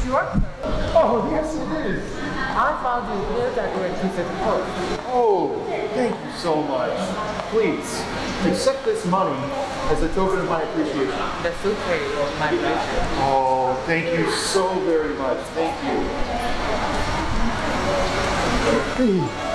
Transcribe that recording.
yours, sir. Oh, yes it is. I found you here that great piece of post. Oh, thank you so much. Please, accept this money as a token of my appreciation. That's okay, my pleasure. Oh, thank you so very much. Thank you.